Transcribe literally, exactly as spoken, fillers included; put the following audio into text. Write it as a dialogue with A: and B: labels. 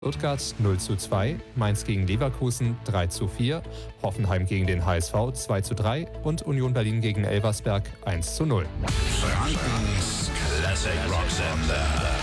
A: Stuttgart null zu zwei, Mainz gegen Leverkusen drei zu vier, Hoffenheim gegen den H S V zwei zu drei und Union Berlin gegen Elversberg eins zu null.
B: Frankens Classic Rock Sender.